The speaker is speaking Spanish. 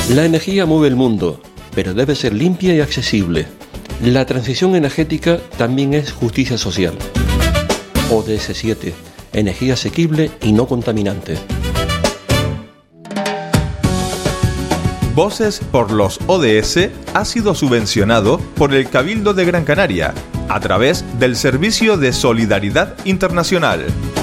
La energía mueve el mundo, pero debe ser limpia y accesible. La transición energética también es justicia social. ODS 7. Energía asequible y no contaminante. Voces por los ODS ha sido subvencionado por el Cabildo de Gran Canaria a través del Servicio de Solidaridad Internacional.